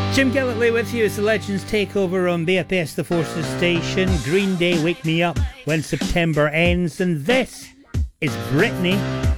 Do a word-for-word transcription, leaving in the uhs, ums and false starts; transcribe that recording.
Jim Gillitley with you as the Legends take over on B F S The Forces station. Green Day, Wake Me Up When September Ends. And this is Britney